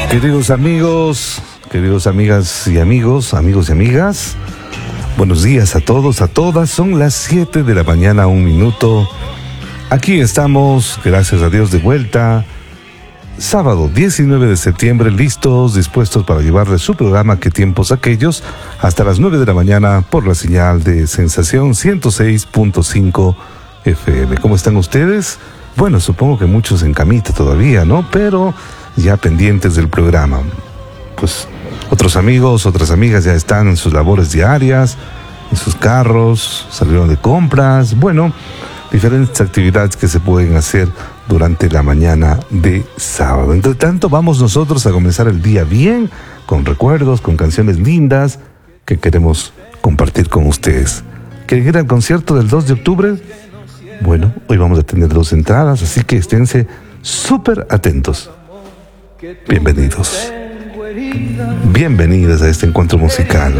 Queridos amigos, queridos amigas y amigos, amigos y amigas, buenos días a todos, a todas. Son las 7 de la mañana, 1 minuto. Aquí estamos, gracias a Dios, de vuelta. Sábado 19 de septiembre, listos, dispuestos para llevarles su programa ¿Qué tiempos aquellos? Hasta las 9 de la mañana por la señal de Sensación 106.5 FM. ¿Cómo están ustedes? Bueno, supongo que muchos en camita todavía, ¿no? Pero ya pendientes del programa. Pues otros amigos, otras amigas ya están en sus labores diarias, en sus carros, salieron de compras. Bueno, diferentes actividades que se pueden hacer durante la mañana de sábado. Entre tanto, vamos nosotros a comenzar el día bien, con recuerdos, con canciones lindas que queremos compartir con ustedes. ¿Quieren ir al concierto del 2 de octubre? Bueno, hoy vamos a tener 2 entradas, así que esténse súper atentos. Bienvenidos. Bienvenidas a este encuentro musical.